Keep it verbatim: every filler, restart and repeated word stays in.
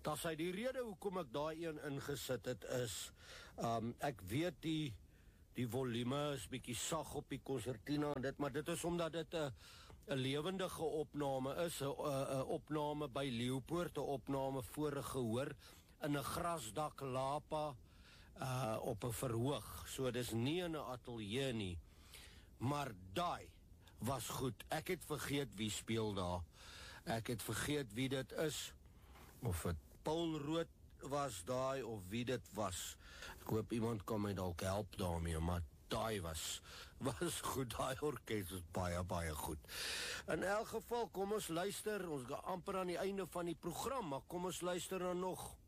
Dat sy die rede hoekom ek daai een ingesit het is, um, ek weet die die volume is bietjie sag op die konsertina en dit, maar dit is omdat dit 'n 'n lewendige opname is, 'n 'n opname by Leeupoort, 'n opname voor 'n gehoor in 'n grasdak lapa uh, op 'n verhoog. So dis nie in 'n ateljee nie. Maar daai was goed. Ek het vergeet wie speel daar. Ek het vergeet wie dit is. Of het Paul Rood was daai of wie dit was. Ek hoop iemand kan my dalk help daarmee, maar daai was was goed, daai orkes was baie baie goed. In elk geval, kom ons luister, ons gaan amper aan die einde van die program, maar kom ons luister dan nog